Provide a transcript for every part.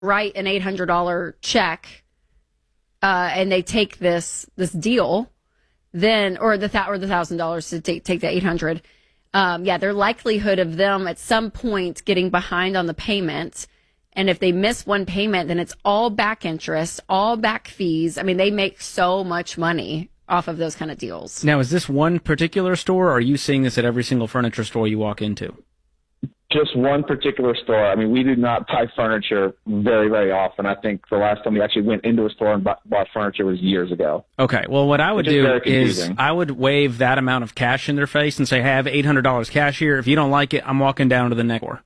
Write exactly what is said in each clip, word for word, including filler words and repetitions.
write an eight hundred dollars check uh, and they take this this deal, then or the or the one thousand dollars to take, take the eight hundred dollars, um, yeah, their likelihood of them at some point getting behind on the payment, and if they miss one payment, then it's all back interest, all back fees. I mean, they make so much money off of those kind of deals. Now, is this one particular store, or are you seeing this at every single furniture store you walk into? Just one particular store. I mean, we do not buy furniture very, very often. I think the last time we actually went into a store and bought, bought furniture was years ago. Okay. Well, what I would Which is do very is confusing. I would wave that amount of cash in their face and say, hey, I have eight hundred dollars cash here. If you don't like it, I'm walking down to the next door.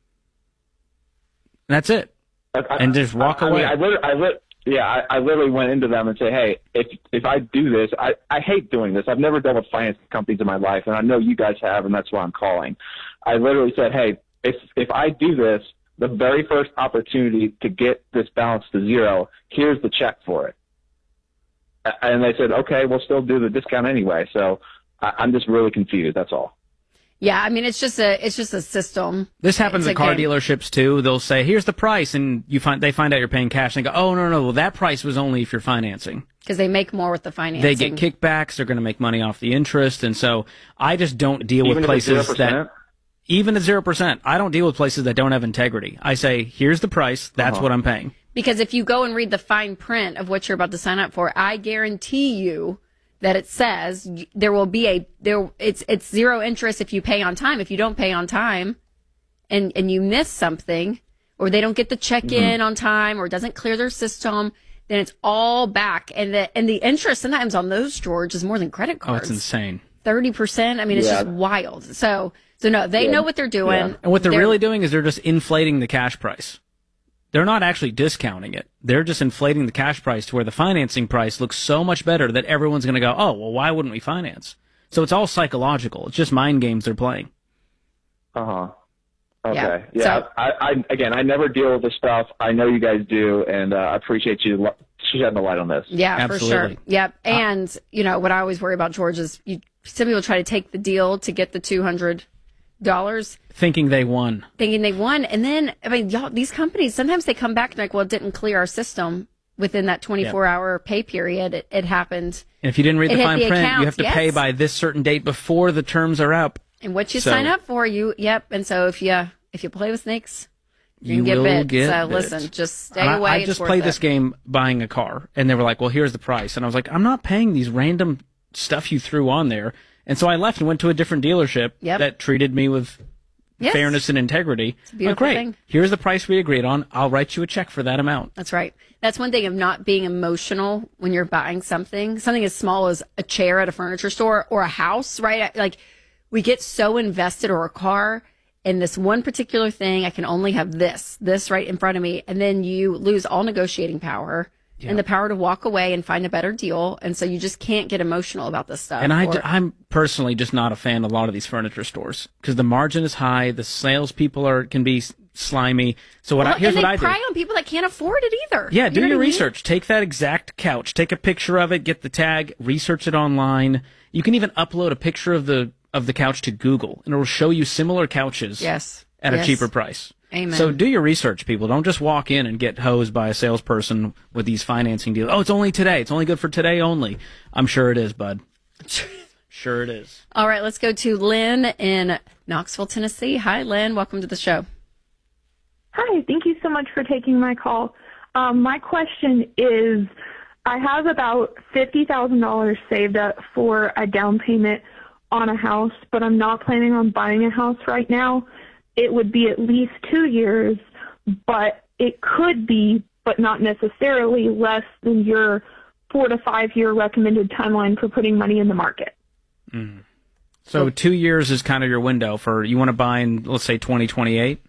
And that's it. I, and just walk I, away. I, mean, I, lit- I lit- yeah, I, I literally went into them and say, hey, if if I do this, I, I hate doing this. I've never dealt with finance companies in my life, and I know you guys have, and that's why I'm calling. I literally said, hey, if if I do this, the very first opportunity to get this balance to zero, here's the check for it. And they said, okay, we'll still do the discount anyway. So I, I'm just really confused. That's all. Yeah, I mean, it's just a it's just a system. This happens It's at car a game. dealerships too. They'll say, "Here's the price," and you find they find out you're paying cash. And they go, "Oh no, no, well that price was only if you're financing." Because they make more with the financing. They get kickbacks. They're going to make money off the interest, and so I just don't deal Even with if it's places zero percent? that even at zero percent. I don't deal with places that don't have integrity. I say, "Here's the price. That's Uh-huh. what I'm paying." Because if you go and read the fine print of what you're about to sign up for, I guarantee you that it says there will be a there. It's it's zero interest if you pay on time. If you don't pay on time, and and you miss something, or they don't get the check in Mhm. on time, or it doesn't clear their system, then it's all back. And the and the interest sometimes on those, George, is more than credit Oh, cards. it's insane. Thirty percent. I mean, it's Yeah. just wild. So so no, they Yeah. know what they're doing. And what they're, They're- really doing is they're just inflating the cash price. They're not actually discounting it. They're just inflating the cash price to where the financing price looks so much better that everyone's going to go, oh, well, why wouldn't we finance? So it's all psychological. It's just mind games they're playing. Uh-huh. Okay. Yeah. Yeah. So- I, I, again, I never deal with this stuff. I know you guys do, and uh, I appreciate you lo- shedding the light on this. Yeah, for sure. Yep. Uh, And, you know, what I always worry about, George, is you, some people try to take the deal to get the two hundred dollars Thinking they won. thinking they won. And then, I mean, y'all, these companies, sometimes they come back and like, well, it didn't clear our system within that twenty-four hour pay period. It, it happened. And if you didn't read It the hit fine the print, you accounts, have to yes. pay by this certain date before the terms are up. And what you So- sign up for, you, yep. And so if you, if you play with snakes, you, You can get will bit. get so bit. listen, just stay And I- away. I, It's just worth played it. this game buying a car, and they were like, well, here's the price. And I was like, I'm not paying these random stuff you threw on there. And so I left and went to a different dealership Yep. that treated me with Yes. fairness and integrity. It's a beautiful Like, great. thing. Here's the price we agreed on. I'll write you a check for that amount. That's right. That's one thing of not being emotional when you're buying something. Something as small as a chair at a furniture store or a house, right? Like we get so invested, or a car, in this one particular thing. I can only have this, this right in front of me. And then you lose all negotiating power Yeah. and the power to walk away and find a better deal. And so you just can't get emotional about this stuff. And I, Or- am personally just not a fan of a lot of these furniture stores because the margin is high. The salespeople are can be s- slimy. So what Well, I, here's and what they I do. pry on people that can't afford it either. Yeah, You do know your what I mean? research. Take that exact couch. Take a picture of it. Get the tag. Research it online. You can even upload a picture of the of the couch to Google, and it will show you similar couches. Yes. At Yes. a cheaper price. Amen. So do your research, people. Don't just walk in and get hosed by a salesperson with these financing deals. Oh, it's only today. It's only good for today only. I'm sure it is, bud. Sure it is. All right, let's go to Lynn in Knoxville, Tennessee. Hi, Lynn. Welcome to the show. Hi, thank you so much for taking my call. Um, my question is, I have about fifty thousand dollars saved up for a down payment on a house, but I'm not planning on buying a house right now. It would be at least two years, but it could be, but not necessarily, less than your four to five year recommended timeline for putting money in the market. Mm. So two years is kind of your window for, you want to buy in, let's say, twenty twenty-eight?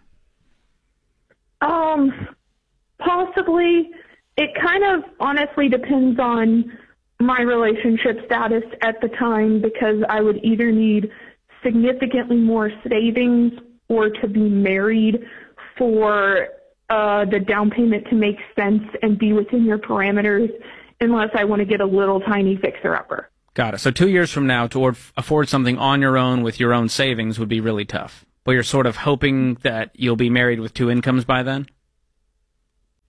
Um, possibly. It kind of honestly depends on my relationship status at the time, because I would either need significantly more savings or to be married for uh, the down payment to make sense and be within your parameters, unless I want to get a little tiny fixer-upper. Got it. So two years from now, to afford something on your own with your own savings would be really tough. But you're sort of hoping that you'll be married with two incomes by then?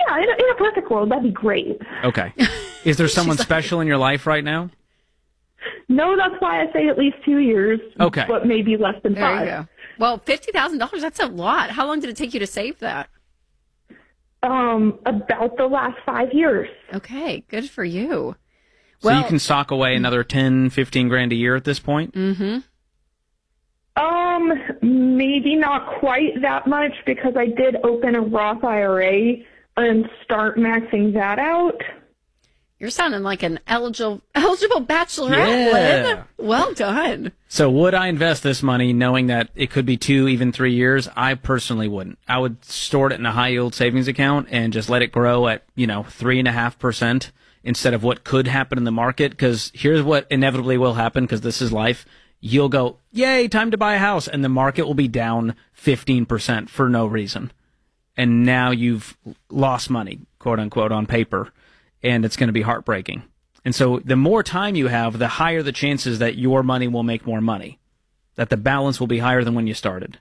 Yeah, in a, in a perfect world, that'd be great. Okay. Is there someone special in your life right now? No, that's why I say at least two years. Okay. But maybe less than There five. you go. Well, fifty thousand dollars, that's a lot. How long did it take you to save that? Um, about the last five years. Okay, good for you. So Well, you can sock away another ten, fifteen grand a year at this point? Mm-hmm. Um, maybe not quite that much because I did open a Roth I R A and start maxing that out. You're sounding like an eligible eligible bachelorette, Yeah. Lynn. Well done. So would I invest this money knowing that it could be two, even three years? I personally wouldn't. I would store it in a high yield savings account and just let it grow at, you know, three and a half percent instead of what could happen in the market. Because here's what inevitably will happen, because this is life. You'll go, yay, time to buy a house. And the market will be down fifteen percent for no reason. And now you've lost money, quote unquote, on paper. And it's going to be heartbreaking. And so the more time you have, the higher the chances that your money will make more money, that the balance will be higher than when you started.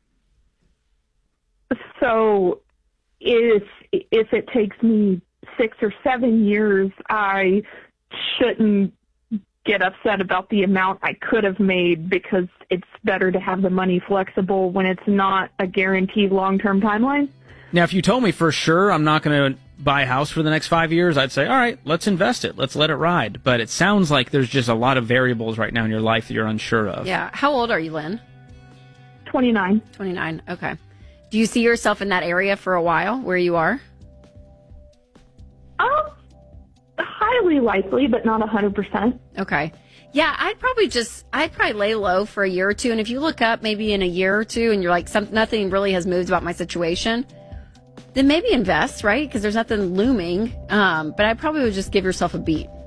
So if if it takes me six or seven years, I shouldn't get upset about the amount I could have made because it's better to have the money flexible when it's not a guaranteed long-term timeline. Now, if you told me for sure I'm not going to buy a house for the next five years, I'd say, all right, let's invest it. Let's let it ride. But it sounds like there's just a lot of variables right now in your life that you're unsure of. Yeah. How old are you, Lynn? twenty-nine. twenty-nine. Okay. Do you see yourself in that area for a while where you are? Um, highly likely, but not one hundred percent. Okay. Yeah, I'd probably just, I'd probably lay low for a year or two. And if you look up maybe in a year or two and you're like, some, nothing really has moved about my situation, then maybe invest, right? Because there's nothing looming. Um, but I probably would just give yourself a beat.